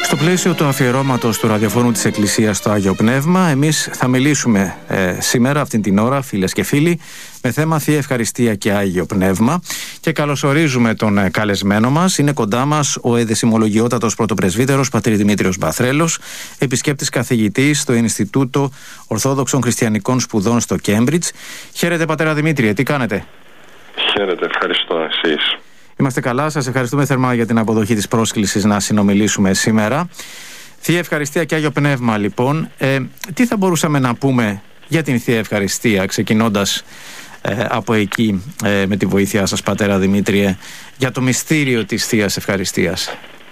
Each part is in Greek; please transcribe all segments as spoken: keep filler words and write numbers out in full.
Στο πλαίσιο του αφιερώματος του ραδιοφώνου της Εκκλησίας στο Άγιο Πνεύμα, εμείς θα μιλήσουμε ε, σήμερα, αυτήν την ώρα, φίλες και φίλοι, με θέμα Θεία Ευχαριστία και Άγιο Πνεύμα, και καλωσορίζουμε τον ε, καλεσμένο μας. Είναι κοντά μας ο εδεσιμολογιότατος πρωτοπρεσβύτερος πατήρ Δημήτριος Μπαθρέλος, επισκέπτης καθηγητής στο Ινστιτούτο Ορθόδοξων Χριστιανικών Σπουδών στο Κέμπριτζ. Χαίρετε, πατέρα Δημήτριε, τι κάνετε? Χαίρετε, ευχαριστώ, εσείς? Είμαστε καλά, σας ευχαριστούμε θερμά για την αποδοχή της πρόσκλησης να συνομιλήσουμε σήμερα. Θεία Ευχαριστία και Άγιο Πνεύμα, λοιπόν. Ε, τι θα μπορούσαμε να πούμε για την Θεία Ευχαριστία, ξεκινώντας ε, από εκεί, ε, με τη βοήθειά σας, πατέρα Δημήτριε, για το μυστήριο της Θείας Ευχαριστίας?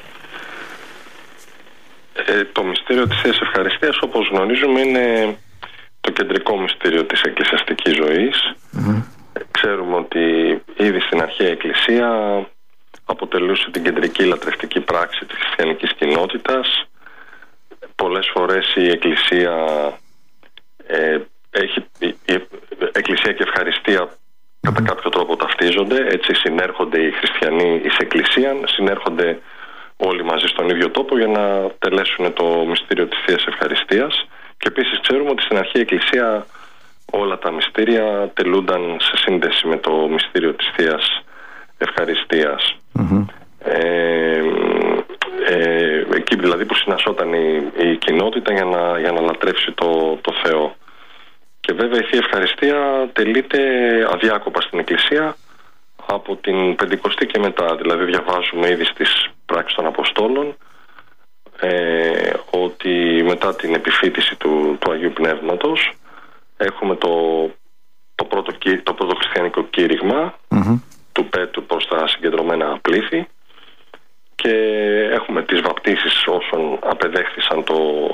Ε, το μυστήριο της Θείας Ευχαριστίας, όπως γνωρίζουμε, είναι το κεντρικό μυστήριο της εκκλησιαστικής ζωής. Mm-hmm. Ξέρουμε ότι ήδη στην αρχαία Εκκλησία αποτελούσε την κεντρική λατρευτική πράξη της χριστιανικής κοινότητας. Πολλές φορές η Εκκλησία, ε, έχει, η Εκκλησία και ευχαριστία κατά κάποιο τρόπο ταυτίζονται. Έτσι συνέρχονται οι χριστιανοί εις Εκκλησίαν, συνέρχονται όλοι μαζί στον ίδιο τόπο για να τελέσουν το μυστήριο της Θείας Ευχαριστίας. Και επίσης ξέρουμε ότι στην αρχαία Εκκλησία όλα τα μυστήρια τελούνταν σε σύνδεση με το μυστήριο της Θείας Ευχαριστίας. Mm-hmm. Ε, ε, εκεί δηλαδή που συνασώταν η, η κοινότητα για να, για να λατρεύσει το, το Θεό. Και βέβαια η Θεία Ευχαριστία τελείται αδιάκοπα στην Εκκλησία από την Πεντηκοστή και μετά. Δηλαδή διαβάζουμε ήδη στις πράξεις των Αποστόλων ε, ότι μετά την επιφύτηση του, του Αγίου Πνεύματος έχουμε το, το, πρώτο, το πρώτο χριστιανικό κήρυγμα mm-hmm. του Πέτρου προς τα συγκεντρωμένα πλήθη, και έχουμε τις βαπτίσεις όσων απεδέχθησαν το,